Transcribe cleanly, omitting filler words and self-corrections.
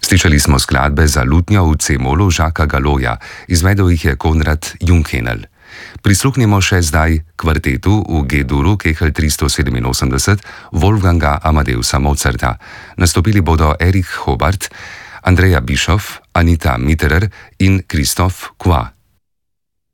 Slišali smo skladbe za lutnjo v C-molu Jacquesa Galloja, izvedel jih je Konrad Junghenel. Prisluhnimo še zdaj kvartetu v G-duru Kehl 387 Wolfganga Amadeusa Mozarta. Nastopili bodo Erich Hobart, Andrea Bischoff, Anita Mitterer in Christoph Qua.